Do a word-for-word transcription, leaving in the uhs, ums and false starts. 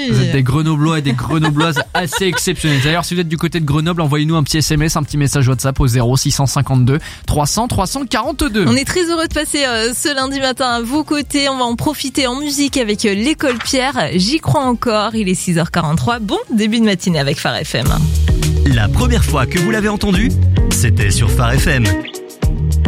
Vous êtes des Grenoblois et des Grenobloises assez exceptionnels. D'ailleurs, si vous êtes du côté de Grenoble, envoyez-nous un petit S M S, un petit message WhatsApp au zéro six cent cinquante-deux trois cents trois cent quarante-deux. On est très heureux de passer euh, ce lundi matin à vos côtés. On va en profiter en musique avec euh, l'école Pierre. J'y crois encore. Il est six heures quarante-trois. Bon début de matinée avec Phare F M. La première fois que vous l'avez entendu, c'était sur Phare F M.